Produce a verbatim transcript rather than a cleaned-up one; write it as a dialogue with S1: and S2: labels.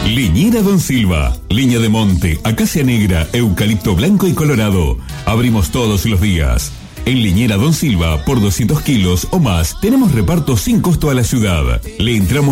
S1: Liñera Don Silva, leña de monte, acacia negra, eucalipto blanco y colorado. Abrimos todos los días. En Liñera Don Silva, por doscientos kilos o más, tenemos reparto sin costo a la ciudad. Le entramos